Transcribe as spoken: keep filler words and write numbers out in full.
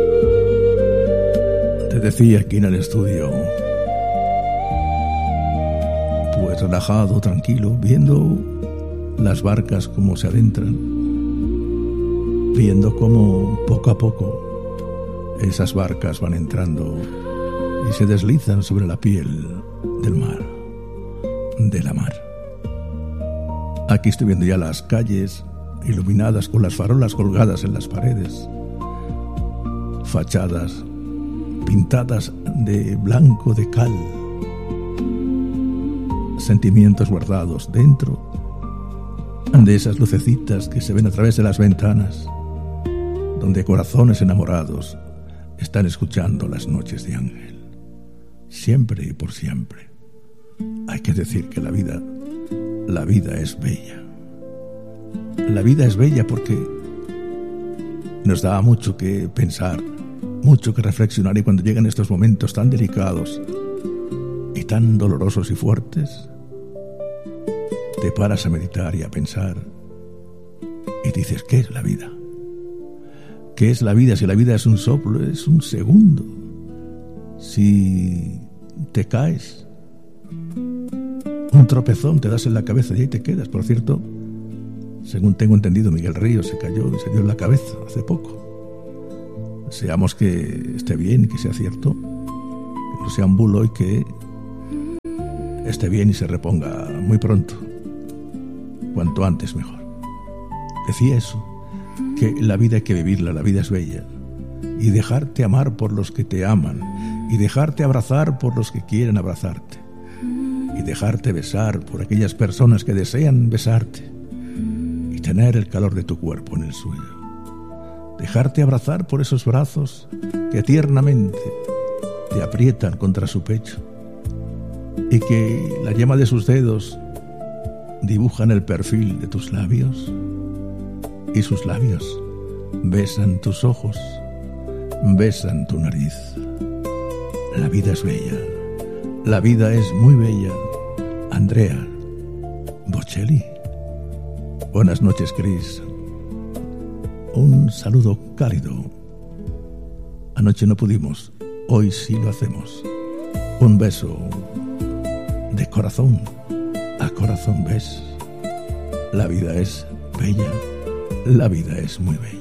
Te decía aquí en el estudio, pues relajado, tranquilo, viendo las barcas como se adentran, viendo cómo poco a poco esas barcas van entrando y se deslizan sobre la piel del mar, de la mar. Aquí estoy viendo ya las calles iluminadas con las farolas colgadas en las paredes, fachadas pintadas de blanco de cal, sentimientos guardados dentro de esas lucecitas que se ven a través de las ventanas, donde corazones enamorados están escuchando las noches de ángel. Siempre y por siempre. Hay que decir que la vida, la vida es bella. La vida es bella porque nos da mucho que pensar, mucho que reflexionar, y cuando llegan estos momentos tan delicados y tan dolorosos y fuertes, te paras a meditar y a pensar y dices, ¿qué es la vida? ¿Qué es la vida? Si la vida es un soplo, es un segundo. Si te caes, un tropezón, te das en la cabeza y ahí te quedas. Por cierto, según tengo entendido, Miguel Ríos se cayó y se dio en la cabeza hace poco. Deseamos que esté bien, que sea cierto, que no sea un bulo y que esté bien y se reponga muy pronto, cuanto antes mejor. Decía eso, que la vida hay que vivirla, la vida es bella, y dejarte amar por los que te aman, y dejarte abrazar por los que quieren abrazarte, y dejarte besar por aquellas personas que desean besarte, y tener el calor de tu cuerpo en el suyo. Dejarte abrazar por esos brazos que tiernamente te aprietan contra su pecho y que la yema de sus dedos dibujan el perfil de tus labios y sus labios besan tus ojos, besan tu nariz. La vida es bella, la vida es muy bella. Andrea Bocelli. Buenas noches, Cris. Un saludo cálido. Anoche no pudimos, hoy sí lo hacemos. Un beso de corazón a corazón, ¿ves? La vida es bella, la vida es muy bella.